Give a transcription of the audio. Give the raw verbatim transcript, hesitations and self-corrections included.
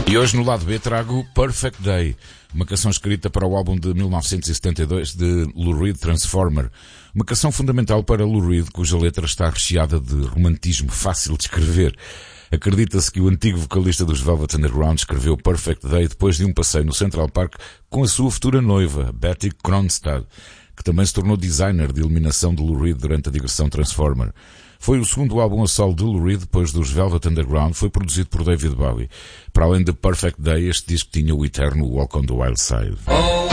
E hoje no lado B trago Perfect Day, uma canção escrita para o álbum de mil novecentos e setenta e dois de Lou Reed, Transformer. Uma canção fundamental para Lou Reed, cuja letra está recheada de romantismo fácil de escrever. Acredita-se que o antigo vocalista dos Velvet Underground escreveu Perfect Day depois de um passeio no Central Park com a sua futura noiva, Betty Kronstad, que também se tornou designer de iluminação de Lou Reed durante a digressão Transformer. Foi o segundo álbum a solo de Lou Reed depois dos Velvet Underground, foi produzido por David Bowie. Para além de Perfect Day, este disco tinha o eterno Walk on the Wild Side. Oh.